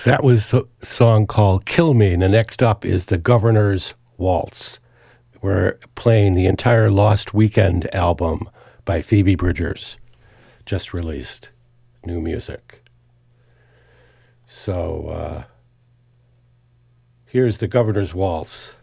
That was a song called Kill Me. And the next up is The Governor's Waltz. We're playing the entire Lost Weekend album by Phoebe Bridgers, just released. New music. So here's The Governor's Waltz.